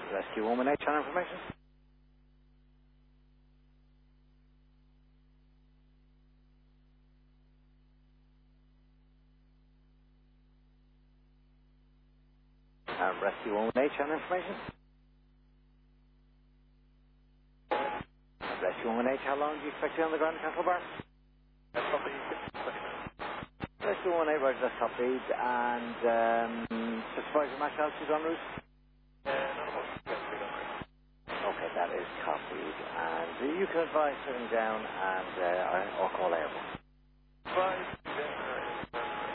Rescue 118 on information. Rescue 118 on information. Rescue 118, how long do you expect to be on the ground in Castle Bar? Rescue 118, right, that's top lead. And Supervisor Max altitude en route? Okay, that is copied. And you can advise sitting down and I'll call airborne. Right.